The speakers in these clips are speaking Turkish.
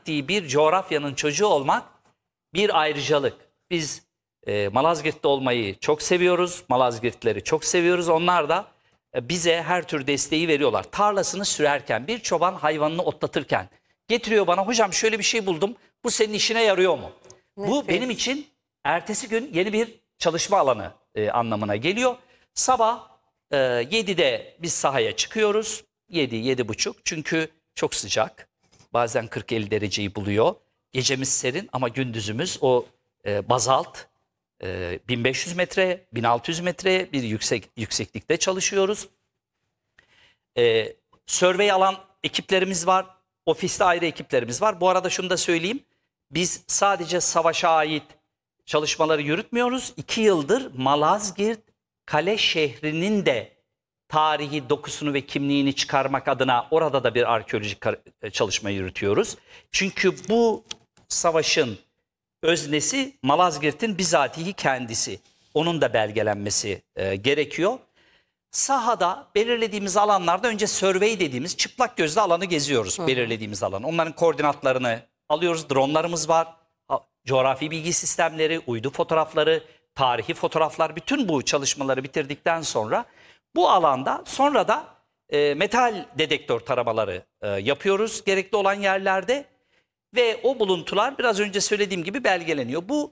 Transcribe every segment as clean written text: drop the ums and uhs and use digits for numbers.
ettiği bir coğrafyanın çocuğu olmak bir ayrıcalık. Biz Malazgirt'te olmayı çok seviyoruz. Malazgirtlileri çok seviyoruz. Onlar da bize her tür desteği veriyorlar. Tarlasını sürerken, bir çoban hayvanını otlatırken getiriyor bana, hocam şöyle bir şey buldum. Bu senin işine yarıyor mu? Nefes. Bu benim için ertesi gün yeni bir çalışma alanı anlamına geliyor. Sabah 7'de biz sahaya çıkıyoruz. 7-7.30 çünkü çok sıcak. Bazen 40-50 dereceyi buluyor. Gecemiz serin ama gündüzümüz o bazalt 1500 metre, 1600 metre bir yükseklikte çalışıyoruz. Survey alan ekiplerimiz var. Ofiste ayrı ekiplerimiz var. Bu arada şunu da söyleyeyim. Biz sadece savaşa ait çalışmaları yürütmüyoruz. 2 yıldır Malazgirt Kale şehrinin de tarihi dokusunu ve kimliğini çıkarmak adına orada da bir arkeolojik çalışma yürütüyoruz. Çünkü bu savaşın öznesi Malazgirt'in bizatihi kendisi. Onun da belgelenmesi gerekiyor. Sahada belirlediğimiz alanlarda önce survey dediğimiz çıplak gözle alanı geziyoruz. Belirlediğimiz alan. Onların koordinatlarını alıyoruz. Dronlarımız var. Coğrafi bilgi sistemleri, uydu fotoğrafları, tarihi fotoğraflar, bütün bu çalışmaları bitirdikten sonra bu alanda sonra da metal dedektör taramaları yapıyoruz gerekli olan yerlerde ve o buluntular biraz önce söylediğim gibi belgeleniyor. Bu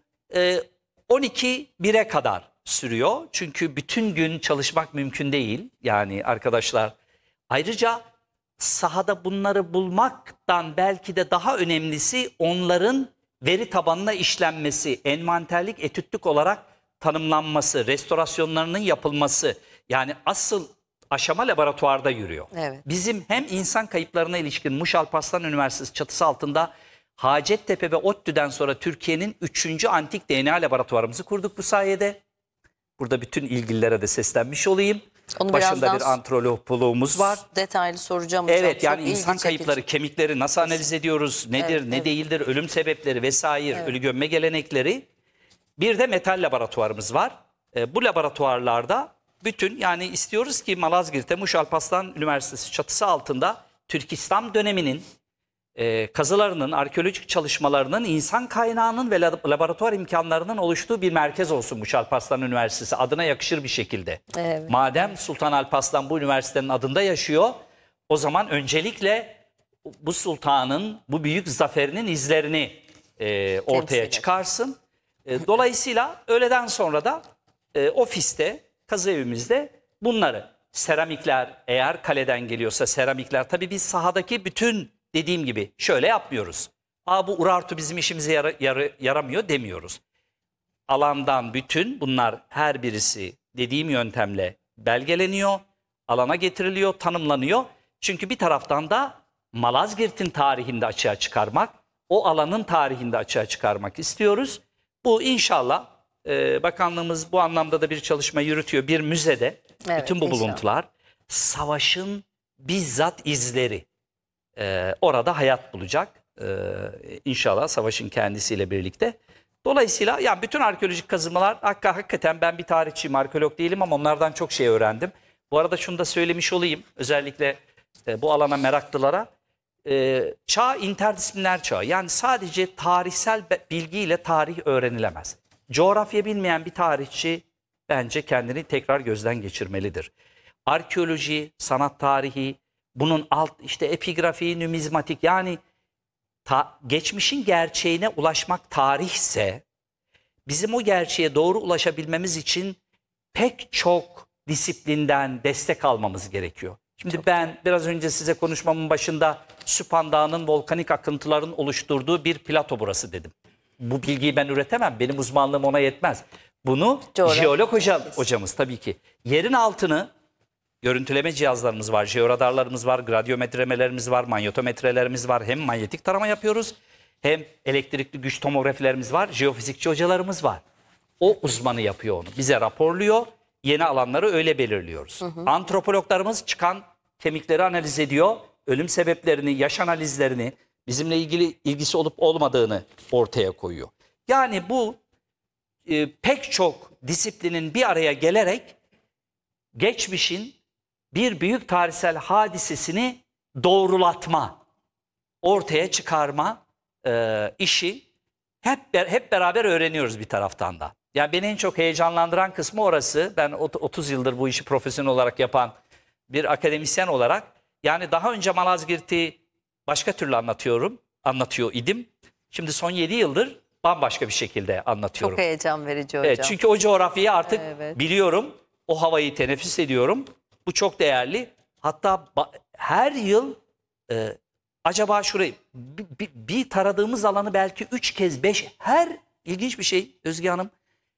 12-1'e kadar sürüyor çünkü bütün gün çalışmak mümkün değil yani arkadaşlar. Ayrıca sahada bunları bulmaktan belki de daha önemlisi onların veri tabanına işlenmesi, envanterlik, etütlük olarak tanımlanması, restorasyonlarının yapılması. Yani asıl aşama laboratuvarda yürüyor. Evet. Bizim hem insan kayıplarına ilişkin Muş Alparslan Üniversitesi çatısı altında Hacettepe ve ODTÜ'den sonra Türkiye'nin 3. antik DNA laboratuvarımızı kurduk bu sayede. Burada bütün ilgililere de seslenmiş olayım. Onu Başında bir antropoloğumuz var. Detaylı soracağım hocam. Evet, yani Çok insan ilgi kayıpları, çekici. kemikleri nasıl analiz ediyoruz, nedir, Evet, ne evet. değildir, ölüm sebepleri vesaire, ölü gömme gelenekleri. Bir de metal laboratuvarımız var. Bu laboratuvarlarda bütün yani istiyoruz ki Malazgirt'te Muş Alparslan Üniversitesi çatısı altında Türk İslam döneminin kazılarının, arkeolojik çalışmalarının, insan kaynağının ve laboratuvar imkanlarının oluştuğu bir merkez olsun Muş Alparslan Üniversitesi adına yakışır bir şekilde. Evet. Madem Sultan Alparslan bu üniversitenin adında yaşıyor, o zaman öncelikle bu sultanın, bu büyük zaferinin izlerini ortaya çıkarsın. Dolayısıyla öğleden sonra da ofiste, kazı evimizde bunları, seramikler eğer kaleden geliyorsa seramikler, tabii biz sahadaki bütün dediğim gibi şöyle yapmıyoruz. Bu Urartu bizim işimize yaramıyor demiyoruz. Alandan bütün bunlar her birisi dediğim yöntemle belgeleniyor, alana getiriliyor, tanımlanıyor. Çünkü bir taraftan da Malazgirt'in tarihinde açığa çıkarmak, o alanın tarihinde açığa çıkarmak istiyoruz. Bu inşallah bakanlığımız bu anlamda da bir çalışma yürütüyor. Bir müzede bütün bu inşallah. buluntular, savaşın bizzat izleri orada hayat bulacak. İnşallah savaşın kendisiyle birlikte. Dolayısıyla yani bütün arkeolojik kazımalar hakikaten ben bir tarihçiyim, arkeolog değilim ama onlardan çok şey öğrendim. Bu arada şunu da söylemiş olayım özellikle bu alana meraklılara. Çağ interdisipliner çağ. Yani sadece tarihsel bilgiyle tarih öğrenilemez. Coğrafya bilmeyen bir tarihçi bence kendini tekrar gözden geçirmelidir. Arkeoloji, sanat tarihi, bunun işte epigrafi, numizmatik yani geçmişin gerçeğine ulaşmak tarihse bizim o gerçeğe doğru ulaşabilmemiz için pek çok disiplinden destek almamız gerekiyor. Şimdi ben biraz önce size konuşmamın başında Süphan Dağı'nın volkanik akıntıların oluşturduğu bir plato burası dedim. Bu bilgiyi ben üretemem. Benim uzmanlığım ona yetmez. Bunu jeolog hocamız tabii ki. Yerin altını görüntüleme cihazlarımız var, jeoradarlarımız var, gradyometremelerimiz var, manyetometrelerimiz var. Hem manyetik tarama yapıyoruz hem elektrikli güç tomografilerimiz var, jeofizikçi hocalarımız var. O uzmanı yapıyor onu. Bize raporluyor, yeni alanları öyle belirliyoruz. Antropologlarımız çıkan kemikleri analiz ediyor, ölüm sebeplerini, yaş analizlerini, bizimle ilgili ilgisi olup olmadığını ortaya koyuyor. Yani bu pek çok disiplinin bir araya gelerek geçmişin bir büyük tarihsel hadisesini doğrulatma, ortaya çıkarma işi hep beraber öğreniyoruz bir taraftan da. Yani beni en çok heyecanlandıran kısmı orası. Ben 30 yıldır bu işi profesyonel olarak yapan bir akademisyen olarak, yani daha önce Malazgirt'i başka türlü anlatıyor idim. Şimdi son 7 yıldır bambaşka bir şekilde anlatıyorum. Çok heyecan verici hocam. Evet, çünkü o coğrafyayı artık Evet. biliyorum. O havayı teneffüs ediyorum. Bu çok değerli. Hatta her yıl acaba şurayı bir taradığımız alanı belki 3 kez 5, her ilginç bir şey Özge Hanım.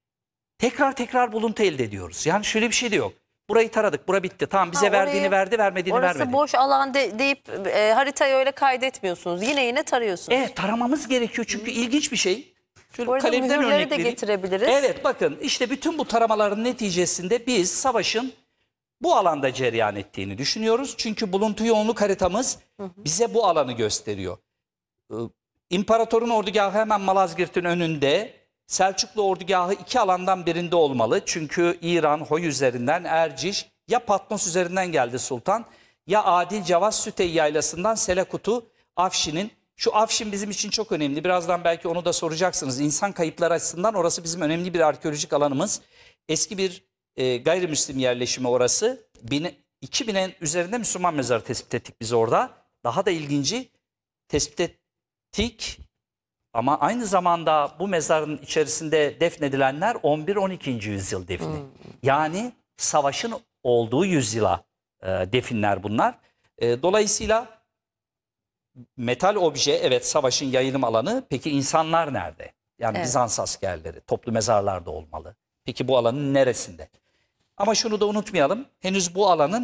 Tekrar buluntu elde ediyoruz. Yani şöyle bir şey de yok. Burayı taradık, bura bitti. Tamam, bize verdiğini verdi, vermediğini vermedi. Orası boş alan deyip haritayı öyle kaydetmiyorsunuz. Yine tarıyorsunuz. Evet, taramamız gerekiyor çünkü ilginç bir şey. Şöyle Bu arada kalemden mühürleri örnek de vereyim. getirebiliriz. Evet, bakın işte bütün bu taramaların neticesinde biz savaşın bu alanda cereyan ettiğini düşünüyoruz. Çünkü buluntu yoğunluk haritamız bize bu alanı gösteriyor. İmparatorun ordugahı hemen Malazgirt'in önünde. Selçuklu ordugahı 2 alandan birinde olmalı. Çünkü İran, Hoy üzerinden Erciş, ya Patmos üzerinden geldi sultan, ya Adil Cevaz Sütey yaylasından Selekutu, Afşin'in. Şu Afşin bizim için çok önemli. Birazdan belki onu da soracaksınız. İnsan kayıpları açısından orası bizim önemli bir arkeolojik alanımız. Eski bir gayrimüslim yerleşimi orası. 2000'in üzerinde Müslüman mezarı tespit ettik biz orada. Daha da ilginci, tespit ettik. Ama aynı zamanda bu mezarın içerisinde defnedilenler 11-12. yüzyıl defini. Yani savaşın olduğu yüzyıla definler bunlar. Dolayısıyla metal obje, evet, savaşın yayılım alanı. Peki insanlar nerede? Yani Evet. Bizans askerleri toplu mezarlarda olmalı. Peki bu alanın neresinde? Ama şunu da unutmayalım. Henüz bu alanın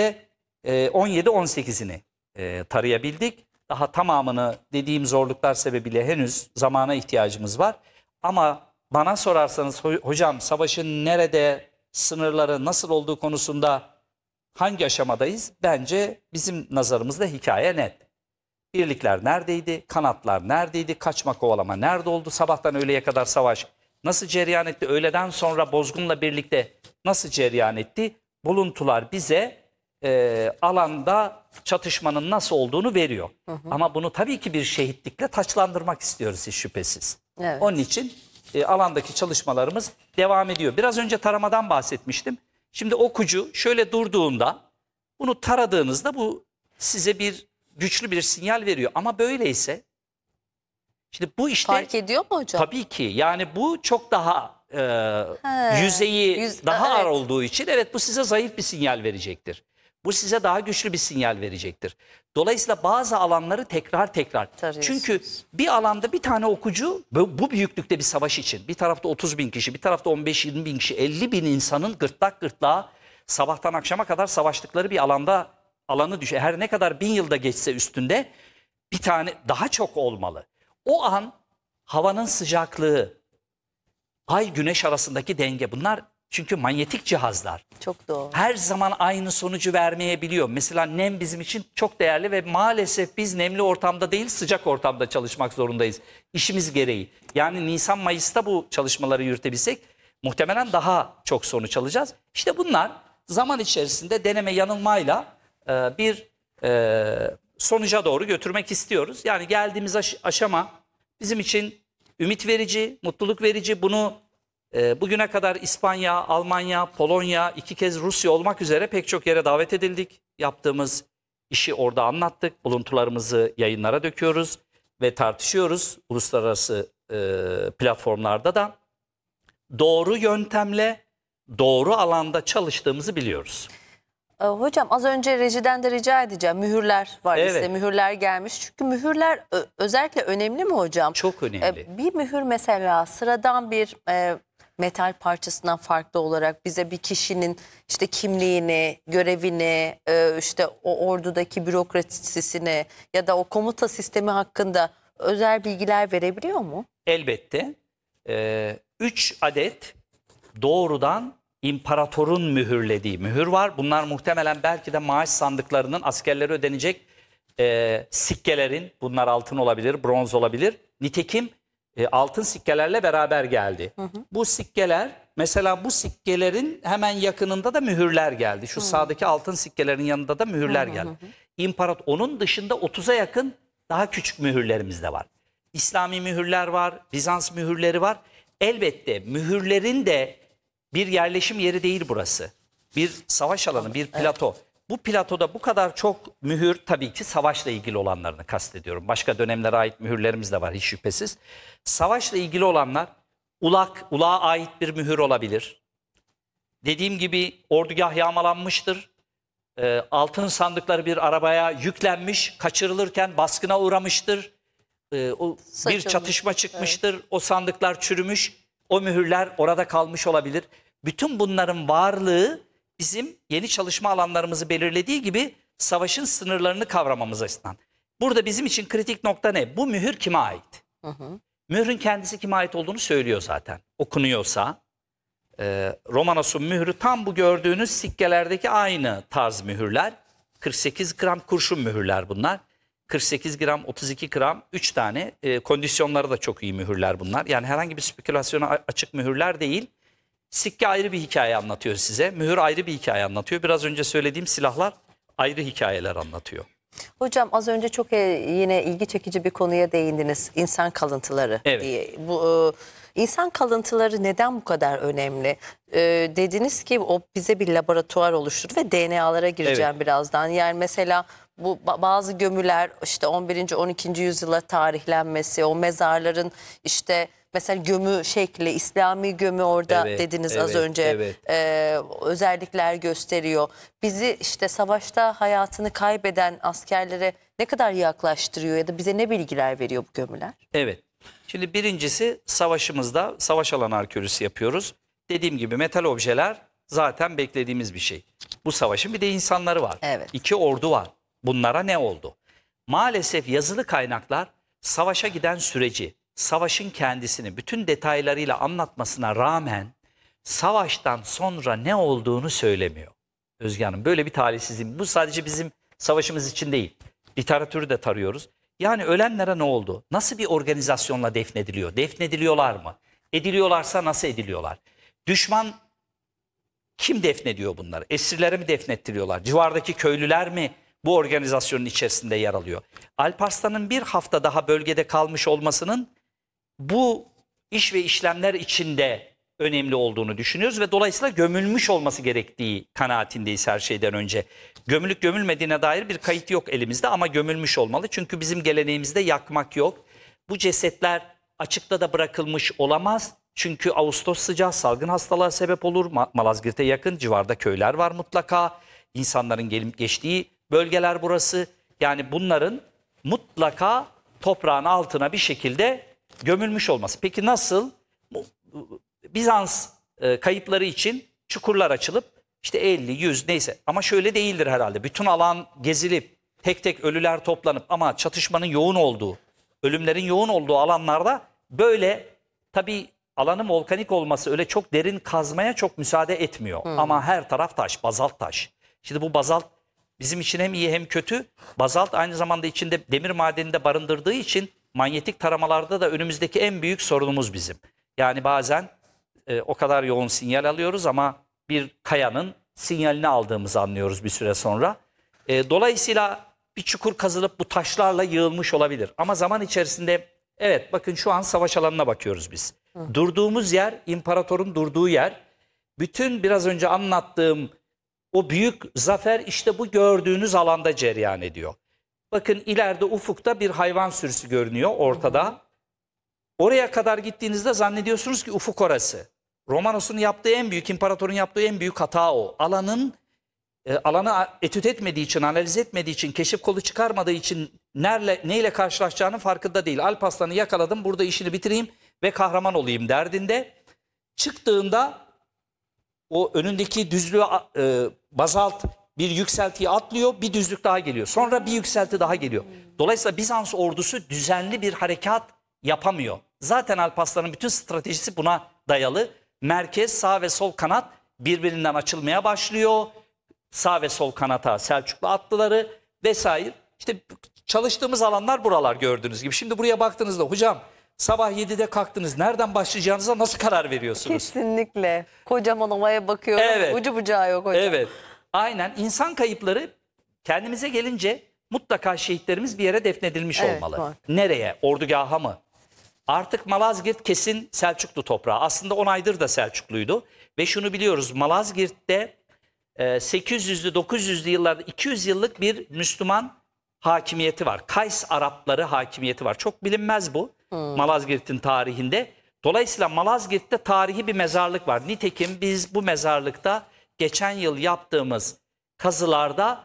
%17-18'ini tarayabildik. Daha tamamını dediğim zorluklar sebebiyle henüz zamana ihtiyacımız var. Ama bana sorarsanız hocam, savaşın nerede, sınırları nasıl olduğu konusunda hangi aşamadayız? Bence bizim nazarımızda hikaye net. Birlikler neredeydi? Kanatlar neredeydi? Kaçma kovalama nerede oldu? Sabahtan öğleye kadar savaş nasıl cereyan etti? Öğleden sonra bozgunla birlikte nasıl cereyan etti? Buluntular bize alanda çatışmanın nasıl olduğunu veriyor. Ama bunu tabii ki bir şehitlikle taçlandırmak istiyoruz hiç şüphesiz. Evet. Onun için alandaki çalışmalarımız devam ediyor. Biraz önce taramadan bahsetmiştim. Şimdi okucu şöyle durduğunda, bunu taradığınızda bu size güçlü bir sinyal veriyor. Ama böyleyse, şimdi bu işte Fark ediyor mu hocam? tabii ki, yani bu çok daha yüzeyi daha ağır olduğu için, evet, bu size zayıf bir sinyal verecektir. Bu size daha güçlü bir sinyal verecektir. Dolayısıyla bazı alanları tekrar Tarıyorsunuz. çünkü bir alanda bir tane okucu bu büyüklükte bir savaş için, bir tarafta 30 bin kişi, bir tarafta 15-20 bin kişi, 50 bin insanın gırtlak gırtlağa sabahtan akşama kadar savaştıkları bir alanı düşün. Her ne kadar 1000 yılda geçse üstünde bir tane daha çok olmalı. O an havanın sıcaklığı, ay güneş arasındaki denge, bunlar çünkü manyetik cihazlar. Çok doğru. Her zaman aynı sonucu vermeyebiliyor. Mesela nem bizim için çok değerli ve maalesef biz nemli ortamda değil, sıcak ortamda çalışmak zorundayız. İşimiz gereği. Yani Nisan-Mayıs'ta bu çalışmaları yürütebilsek muhtemelen daha çok sonuç alacağız. İşte bunlar zaman içerisinde deneme yanılmayla bir sonuca doğru götürmek istiyoruz. Yani geldiğimiz aşama bizim için ümit verici, mutluluk verici. Bunu bugüne kadar İspanya, Almanya, Polonya, 2 kez Rusya olmak üzere pek çok yere davet edildik. Yaptığımız işi orada anlattık. Buluntularımızı yayınlara döküyoruz ve tartışıyoruz. Uluslararası platformlarda da doğru yöntemle, doğru alanda çalıştığımızı biliyoruz. Hocam az önce rejiden de rica edeceğim. Mühürler var, Evet. size mühürler gelmiş. Çünkü mühürler özellikle önemli mi hocam? Çok önemli. Bir mühür mesela sıradan bir metal parçasından farklı olarak bize bir kişinin işte kimliğini, görevini, işte o ordudaki bürokrasisini ya da o komuta sistemi hakkında özel bilgiler verebiliyor mu? Elbette 3 adet doğrudan imparatorun mühürlediği mühür var. Bunlar muhtemelen belki de maaş sandıklarının askerlere ödenecek sikkelerin, bunlar altın olabilir, bronz olabilir. Nitekim altın sikkelerle beraber geldi. Bu sikkeler, mesela bu sikkelerin hemen yakınında da mühürler geldi. Şu sağdaki altın sikkelerin yanında da mühürler geldi. Onun dışında 30'a yakın daha küçük mühürlerimiz de var. İslami mühürler var, Bizans mühürleri var. Elbette mühürlerin de bir yerleşim yeri değil burası. Bir savaş alanı, bir plato. Bu platoda bu kadar çok mühür, tabii ki savaşla ilgili olanlarını kastediyorum. Başka dönemlere ait mühürlerimiz de var hiç şüphesiz. Savaşla ilgili olanlar ulağa ait bir mühür olabilir. Dediğim gibi ordugah yağmalanmıştır. Altın sandıkları bir arabaya yüklenmiş, kaçırılırken baskına uğramıştır. Bir Saçılmış. çatışma çıkmıştır. O sandıklar çürümüş. O mühürler orada kalmış olabilir. Bütün bunların varlığı bizim yeni çalışma alanlarımızı belirlediği gibi savaşın sınırlarını kavramamız açısından. Burada bizim için kritik nokta ne? Bu mühür kime ait? Mührün kendisi kime ait olduğunu söylüyor zaten. Okunuyorsa. Romanos'un mührü tam bu gördüğünüz sikkelerdeki aynı tarz mühürler. 48 gram kurşun mühürler bunlar. 48 gram, 32 gram 3 tane. Kondisyonları da çok iyi mühürler bunlar. Yani herhangi bir spekülasyona açık mühürler değil. Sikke ayrı bir hikaye anlatıyor size. Mühür ayrı bir hikaye anlatıyor. Biraz önce söylediğim silahlar ayrı hikayeler anlatıyor. Hocam az önce çok yine ilgi çekici bir konuya değindiniz. İnsan kalıntıları Evet. diye. İnsan kalıntıları neden bu kadar önemli? Dediniz ki o bize bir laboratuvar oluşturdu ve DNA'lara gireceğim Evet. birazdan. Yani mesela bu bazı gömüler işte 11. 12. yüzyıla tarihlenmesi, o mezarların işte mesela gömü şekli, İslami gömü orada Evet, dediniz az evet, önce evet. özellikler gösteriyor. Bizi işte savaşta hayatını kaybeden askerlere ne kadar yaklaştırıyor ya da bize ne bilgiler veriyor bu gömüler? Evet. Şimdi birincisi savaşımızda savaş alanı arkeolojisi yapıyoruz. Dediğim gibi metal objeler zaten beklediğimiz bir şey. Bu savaşın bir de insanları var. Evet. 2 ordu var. Bunlara ne oldu? Maalesef yazılı kaynaklar savaşa giden süreci, savaşın kendisini bütün detaylarıyla anlatmasına rağmen savaştan sonra ne olduğunu söylemiyor. Özge Hanım, böyle bir talihsizliğim. Bu sadece bizim savaşımız için değil. Literatürü de tarıyoruz. Yani ölenlere ne oldu? Nasıl bir organizasyonla defnediliyor? Defnediliyorlar mı? Ediliyorlarsa nasıl ediliyorlar? Düşman kim defnediyor bunları? Esirlere mi defnettiriyorlar? Civardaki köylüler mi bu organizasyonun içerisinde yer alıyor? Alparslan'ın bir hafta daha bölgede kalmış olmasının bu iş ve işlemler içinde önemli olduğunu düşünüyoruz ve dolayısıyla gömülmüş olması gerektiği kanaatindeyiz her şeyden önce. Gömülüp gömülmediğine dair bir kayıt yok elimizde ama gömülmüş olmalı. Çünkü bizim geleneğimizde yakmak yok. Bu cesetler açıkta da bırakılmış olamaz. Çünkü Ağustos sıcağı salgın hastalığa sebep olur. Malazgirt'e yakın civarda köyler var mutlaka. İnsanların gelip geçtiği bölgeler burası. Yani bunların mutlaka toprağın altına bir şekilde gömülmüş olması. Peki nasıl? Bizans kayıpları için çukurlar açılıp işte 50, 100 neyse ama şöyle değildir herhalde. Bütün alan gezilip tek tek ölüler toplanıp ama çatışmanın yoğun olduğu, ölümlerin yoğun olduğu alanlarda böyle tabii alanın volkanik olması öyle çok derin kazmaya çok müsaade etmiyor. Ama her taraf taş, bazalt taş. Şimdi bu bazalt bizim için hem iyi hem kötü. Bazalt aynı zamanda içinde demir madenini de barındırdığı için manyetik taramalarda da önümüzdeki en büyük sorunumuz bizim. Yani bazen o kadar yoğun sinyal alıyoruz ama bir kayanın sinyalini aldığımızı anlıyoruz bir süre sonra. Dolayısıyla bir çukur kazılıp bu taşlarla yığılmış olabilir. Ama zaman içerisinde evet bakın şu an savaş alanına bakıyoruz biz. Durduğumuz yer, imparatorun durduğu yer. Bütün biraz önce anlattığım o büyük zafer işte bu gördüğünüz alanda cereyan ediyor. Bakın ileride ufukta bir hayvan sürüsü görünüyor ortada. Oraya kadar gittiğinizde zannediyorsunuz ki ufuk orası. Romanos'un yaptığı en büyük, imparatorun yaptığı en büyük hata o. Alanı etüt etmediği için, analiz etmediği için, keşif kolu çıkarmadığı için neyle karşılaşacağının farkında değil. Alparslan'ı yakaladım, burada işini bitireyim ve kahraman olayım derdinde. Çıktığında o önündeki düzlüğü bazalt bir yükseltiye atlıyor, bir düzlük daha geliyor. Sonra bir yükselti daha geliyor. Dolayısıyla Bizans ordusu düzenli bir harekat yapamıyor. Zaten Alparslan'ın bütün stratejisi buna dayalı. Merkez, sağ ve sol kanat birbirinden açılmaya başlıyor. Sağ ve sol kanata Selçuklu atlıları vesaire. İşte çalıştığımız alanlar buralar gördüğünüz gibi. Şimdi buraya baktığınızda hocam sabah 7'de kalktınız. Nereden başlayacağınıza nasıl karar veriyorsunuz? Kesinlikle. Kocaman ovaya bakıyorum. Evet. Ucu bucağı yok hocam. Evet. Aynen. İnsan kayıpları kendimize gelince mutlaka şehitlerimiz bir yere defnedilmiş Evet, olmalı. var. Nereye? Ordugaha mı? Artık Malazgirt kesin Selçuklu toprağı. Aslında 10 aydır da Selçukluydu. Ve şunu biliyoruz, Malazgirt'te 800'lü 900'lü yıllarda 200 yıllık bir Müslüman hakimiyeti var. Kays Arapları hakimiyeti var. Çok bilinmez bu Malazgirt'in tarihinde. Dolayısıyla Malazgirt'te tarihi bir mezarlık var. Nitekim biz bu mezarlıkta geçen yıl yaptığımız kazılarda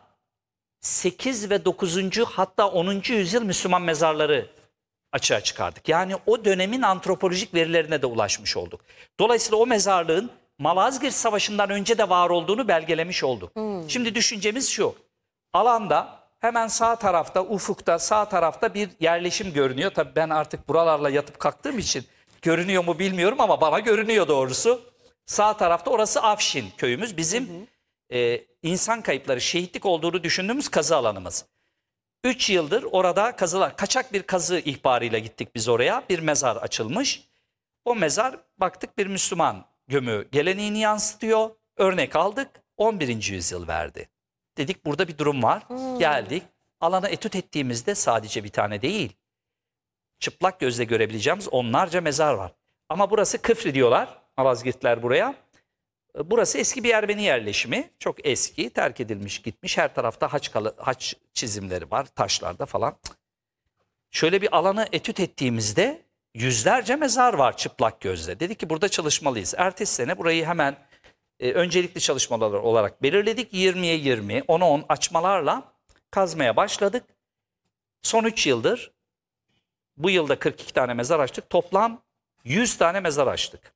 8 ve 9. hatta 10. yüzyıl Müslüman mezarları açığa çıkardık. Yani o dönemin antropolojik verilerine de ulaşmış olduk. Dolayısıyla o mezarlığın Malazgirt Savaşı'ndan önce de var olduğunu belgelemiş olduk. Şimdi düşüncemiz şu. Alanda hemen sağ tarafta, ufukta sağ tarafta bir yerleşim görünüyor. Tabii ben artık buralarla yatıp kalktığım için görünüyor mu bilmiyorum ama bana görünüyor doğrusu. Sağ tarafta orası Afşin köyümüz. Bizim insan kayıpları, şehitlik olduğunu düşündüğümüz kazı alanımız. 3 yıldır orada kazılar, kaçak bir kazı ihbarıyla gittik biz oraya. Bir mezar açılmış. O mezar baktık bir Müslüman gömü geleneğini yansıtıyor. Örnek aldık, 11. yüzyıl verdi. Dedik burada bir durum var. Geldik, alana etüt ettiğimizde sadece bir tane değil, çıplak gözle görebileceğimiz onlarca mezar var. Ama burası Kıfri diyorlar Malazgirtler buraya. Burası eski bir Ermeni yerleşimi. Çok eski, terk edilmiş gitmiş. Her tarafta haç çizimleri var taşlarda falan. Şöyle bir alanı etüt ettiğimizde yüzlerce mezar var çıplak gözle. Dedik ki burada çalışmalıyız. Ertesi sene burayı hemen öncelikli çalışmalar olarak belirledik. 20'ye 20, 10'a 10 açmalarla kazmaya başladık. Son 3 yıldır bu yılda 42 tane mezar açtık. Toplam 100 tane mezar açtık.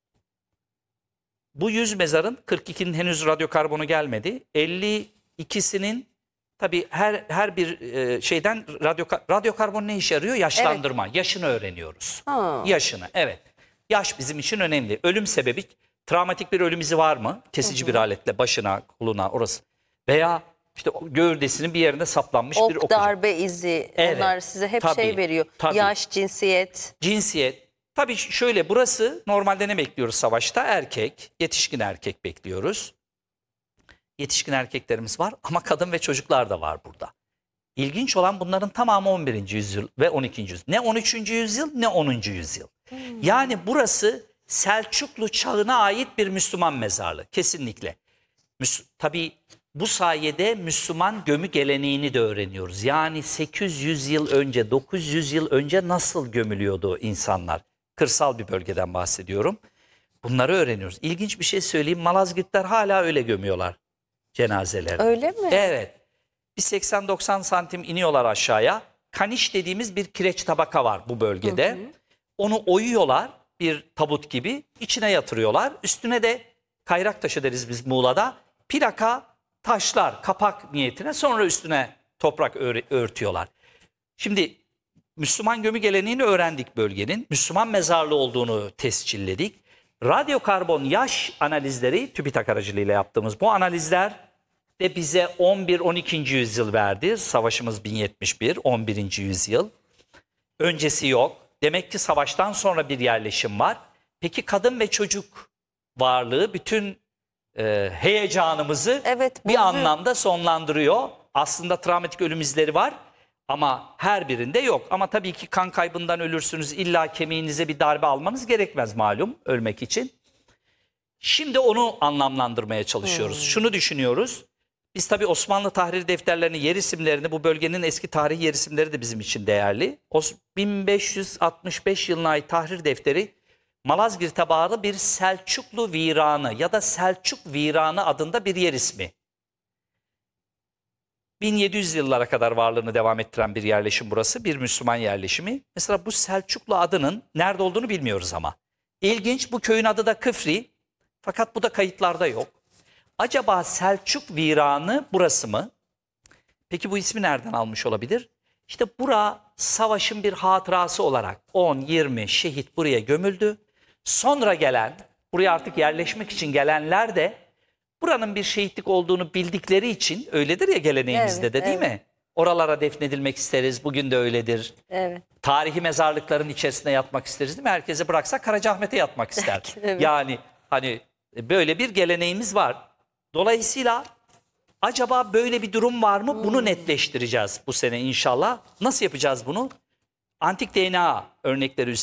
Bu 100 mezarın 42'nin henüz radyokarbonu gelmedi. 52'sinin tabii her bir şeyden radyokarbon ne işe yarıyor? Yaşlandırma. Evet. Yaşını öğreniyoruz. Yaşını, evet. Yaş bizim için önemli. Ölüm sebebi, travmatik bir ölüm izi var mı? Kesici bir aletle başına, koluna, orası. Veya işte gövdesinin bir yerinde saplanmış bir ok, darbe izi. Evet, onlar size hep şey veriyor. Tabii. Yaş, cinsiyet. Cinsiyet. Tabii şöyle, burası normalde ne bekliyoruz savaşta? Erkek, yetişkin erkek bekliyoruz. Yetişkin erkeklerimiz var ama kadın ve çocuklar da var burada. İlginç olan bunların tamamı 11. yüzyıl ve 12. yüzyıl. Ne 13. yüzyıl ne 10. yüzyıl. Yani burası Selçuklu çağına ait bir Müslüman mezarlığı kesinlikle. Tabii bu sayede Müslüman gömü geleneğini de öğreniyoruz. Yani 800 yıl önce, 900 yıl önce nasıl gömülüyordu insanlar? Kırsal bir bölgeden bahsediyorum. Bunları öğreniyoruz. İlginç bir şey söyleyeyim. Malazgirtler hala öyle gömüyorlar cenazeleri. Öyle mi? Evet. Bir 80-90 santim iniyorlar aşağıya. Kaniş dediğimiz bir kireç tabaka var bu bölgede. Onu oyuyorlar bir tabut gibi. İçine yatırıyorlar. Üstüne de kayrak taşı deriz biz Muğla'da. Plaka taşlar, kapak niyetine, sonra üstüne toprak örtüyorlar. Şimdi Müslüman gömü geleneğini öğrendik bölgenin. Müslüman mezarlığı olduğunu tescilledik. Radyokarbon yaş analizleri TÜBİTAK aracılığıyla yaptığımız bu analizler de bize 11-12. yüzyıl verdi. Savaşımız 1071, 11. yüzyıl. Öncesi yok. Demek ki savaştan sonra bir yerleşim var. Peki kadın ve çocuk varlığı bütün heyecanımızı bir anlamda sonlandırıyor. Aslında travmatik ölüm izleri var ama her birinde yok. Ama tabii ki kan kaybından ölürsünüz. İlla kemiğinize bir darbe almanız gerekmez malum ölmek için. Şimdi onu anlamlandırmaya çalışıyoruz. Şunu düşünüyoruz. Biz tabii Osmanlı tahrir defterlerini, yer isimlerini, bu bölgenin eski tarih yer isimleri de bizim için değerli. 1565 yılına ait tahrir defteri Malazgirt'e bağlı bir Selçuklu Viranı ya da Selçuk Viranı adında bir yer ismi. 1700 yıllara kadar varlığını devam ettiren bir yerleşim burası. Bir Müslüman yerleşimi. Mesela bu Selçuklu adının nerede olduğunu bilmiyoruz ama. İlginç, bu köyün adı da Kıfri. Fakat bu da kayıtlarda yok. Acaba Selçuk Viranı burası mı? Peki bu ismi nereden almış olabilir? İşte bura savaşın bir hatırası olarak 10-20 şehit buraya gömüldü. Sonra gelen, buraya artık yerleşmek için gelenler de buranın bir şehitlik olduğunu bildikleri için, öyledir ya geleneğimizde de değil mi? Oralara defnedilmek isteriz, bugün de öyledir. Evet. Tarihi mezarlıkların içerisine yatmak isteriz değil mi? Herkese bıraksak Karacaahmet'e yatmak ister. Evet. Yani hani böyle bir geleneğimiz var. Dolayısıyla acaba böyle bir durum var mı? Bunu netleştireceğiz bu sene inşallah. Nasıl yapacağız bunu? Antik DNA örnekleri